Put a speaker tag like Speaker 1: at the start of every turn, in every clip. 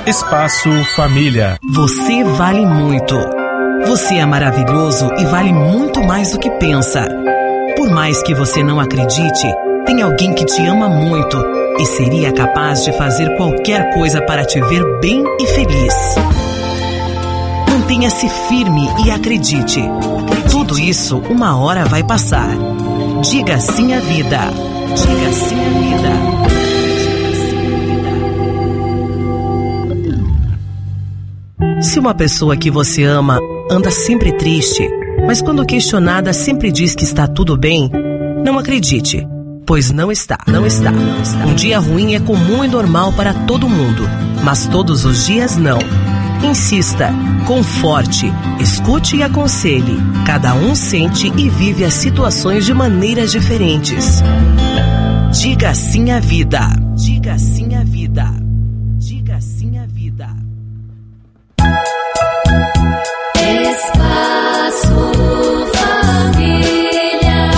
Speaker 1: Espaço Família.
Speaker 2: Você vale muito. Você é maravilhoso e vale muito mais do que pensa. Por mais que você não acredite, tem alguém que te ama muito e seria capaz de fazer qualquer coisa para te ver bem e feliz. Mantenha-se firme e acredite. Tudo isso uma hora vai passar. Diga sim à vida. Diga sim à vida. Se uma pessoa que você ama anda sempre triste, mas quando questionada sempre diz que está tudo bem, não acredite, pois não está. Um dia ruim é comum e normal para todo mundo, mas todos os dias não. Insista, conforte, escute e aconselhe. Cada um sente e vive as situações de maneiras diferentes. Diga sim à vida. Diga sim à vida. Diga sim à vida.
Speaker 3: Espaço Família.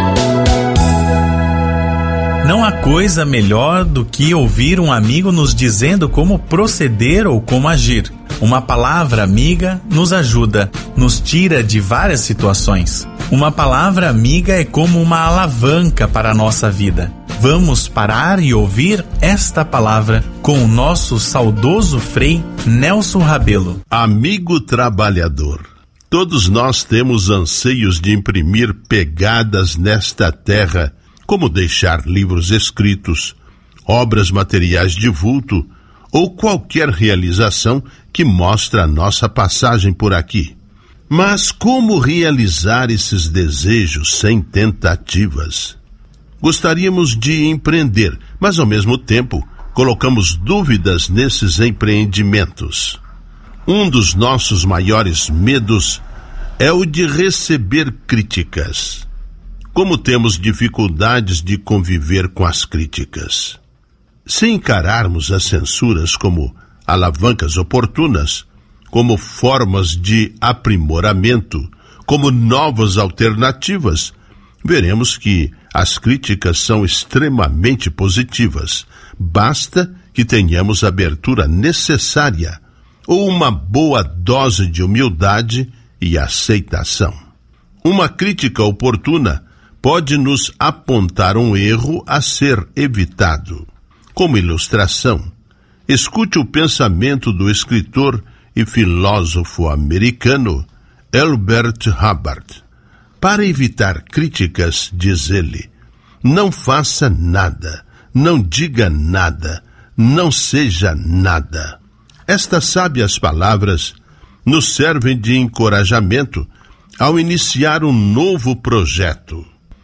Speaker 1: Não há coisa melhor do que ouvir um amigo nos dizendo como proceder ou como agir. Uma palavra amiga nos ajuda, nos tira de várias situações. Uma palavra amiga é como uma alavanca para a nossa vida. Vamos parar e ouvir esta palavra com o nosso saudoso Frei Nelson Rabelo.
Speaker 4: Amigo trabalhador, todos nós temos anseios de imprimir pegadas nesta terra, como deixar livros escritos, obras materiais de vulto ou qualquer realização que mostra a nossa passagem por aqui. Mas como realizar esses desejos sem tentativas? Gostaríamos de empreender, mas ao mesmo tempo colocamos dúvidas nesses empreendimentos. Um dos nossos maiores medos é o de receber críticas. Como temos dificuldades de conviver com as críticas? Se encararmos as censuras como alavancas oportunas, como formas de aprimoramento, como novas alternativas, veremos que as críticas são extremamente positivas. Basta que tenhamos a abertura necessária ou uma boa dose de humildade e aceitação. Uma crítica oportuna pode nos apontar um erro a ser evitado. Como ilustração, escute o pensamento do escritor e filósofo americano Elbert Hubbard. Para evitar críticas, diz ele, não faça nada, não diga nada, não seja nada. Estas sábias palavras nos servem de encorajamento ao iniciar um novo projeto.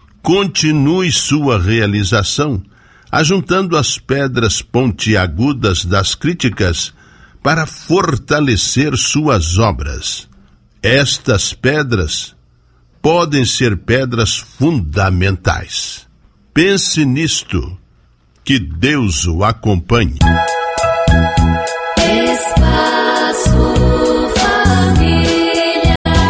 Speaker 4: Continue sua realização, ajuntando as pedras pontiagudas das críticas para fortalecer suas obras. Estas pedras podem ser pedras fundamentais. Pense nisto. Que Deus o acompanhe.
Speaker 3: Espaço Família.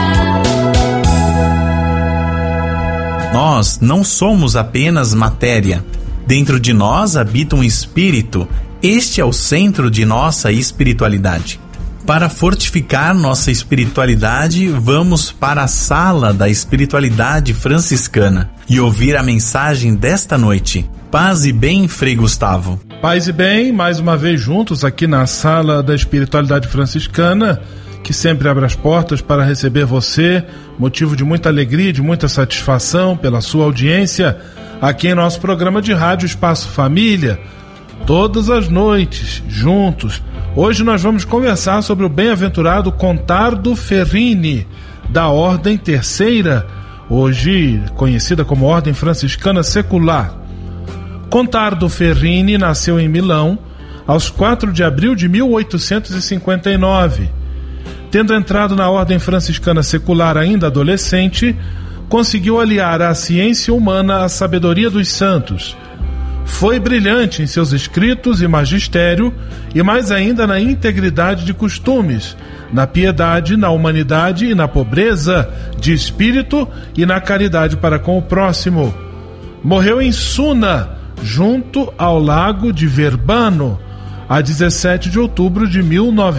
Speaker 1: Nós não somos apenas matéria. Dentro de nós habita um espírito. Este é o centro de nossa espiritualidade. Para fortificar nossa espiritualidade, vamos para a sala da espiritualidade franciscana e ouvir a mensagem desta noite. Paz e bem, Frei Gustavo.
Speaker 5: Paz e bem, mais uma vez juntos aqui na sala da espiritualidade franciscana, que sempre abre as portas para receber você, motivo de muita alegria, de muita satisfação pela sua audiência, aqui em nosso programa de rádio Espaço Família, todas as noites, juntos. Hoje nós vamos conversar sobre o bem-aventurado Contardo Ferrini, da Ordem Terceira, hoje conhecida como Ordem Franciscana Secular. Contardo Ferrini nasceu em Milão, aos 4 de abril de 1859. Tendo entrado na Ordem Franciscana Secular ainda adolescente, conseguiu aliar a ciência humana à sabedoria dos santos. Foi brilhante em seus escritos e magistério, e mais ainda na integridade de costumes, na piedade, na humanidade e na pobreza de espírito e na caridade para com o próximo. Morreu em Suna, junto ao lago de Verbano, a 17 de outubro de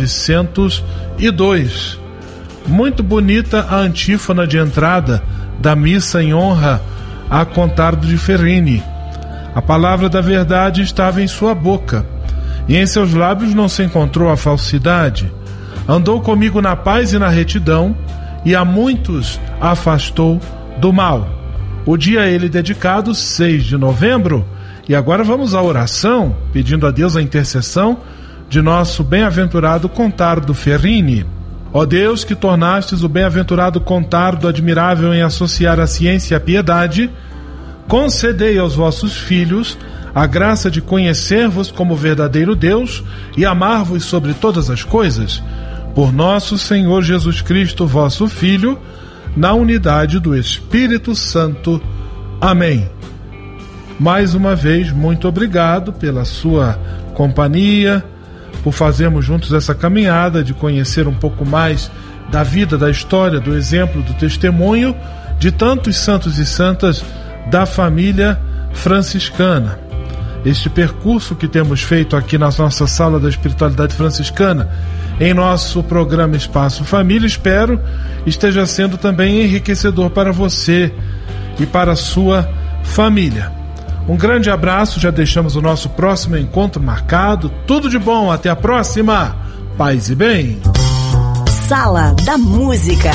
Speaker 5: 1902. Muito bonita a antífona de entrada da missa em honra a Contardo de Ferrini. A palavra da verdade estava em sua boca, e em seus lábios não se encontrou a falsidade. Andou comigo na paz e na retidão, e a muitos afastou do mal. O dia a ele dedicado, 6 de novembro. E agora vamos à oração, pedindo a Deus a intercessão de nosso bem-aventurado Contardo Ferrini. Ó Deus, que tornastes o bem-aventurado Contardo admirável em associar a ciência e a piedade, concedei aos vossos filhos a graça de conhecer-vos como verdadeiro Deus e amar-vos sobre todas as coisas, por nosso Senhor Jesus Cristo, vosso Filho, na unidade do Espírito Santo. Amém. Mais uma vez, muito obrigado pela sua companhia, por fazermos juntos essa caminhada de conhecer um pouco mais da vida, da história, do exemplo, do testemunho de tantos santos e santas da família franciscana. Este percurso que temos feito aqui na nossa Sala da Espiritualidade Franciscana, em nosso programa Espaço Família, espero esteja sendo também enriquecedor para você e para a sua família. Um grande abraço, já deixamos o nosso próximo encontro marcado. Tudo de bom, até a próxima. Paz e bem.
Speaker 2: Sala da Música.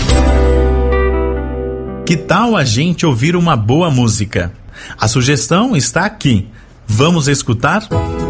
Speaker 1: Que tal a gente ouvir uma boa música? A sugestão está aqui. Vamos escutar?